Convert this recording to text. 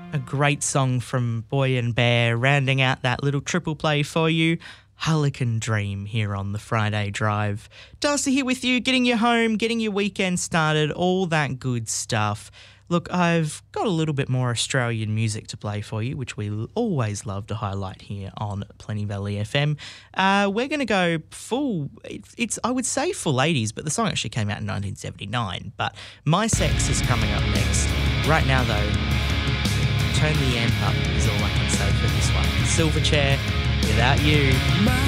A great song from Boy and Bear, rounding out that little triple play for you. Harlequin Dream here on the Friday Drive. Darcy here with you, getting you home, getting your weekend started, all that good stuff. Look, I've got a little bit more Australian music to play for you, which we always love to highlight here on Plenty Valley FM. We're going to go full, I would say full 80s, but the song actually came out in 1979. But My Sex is coming up next. Right now, though, turn the amp up is all I can say for this one. Silverchair, Without You.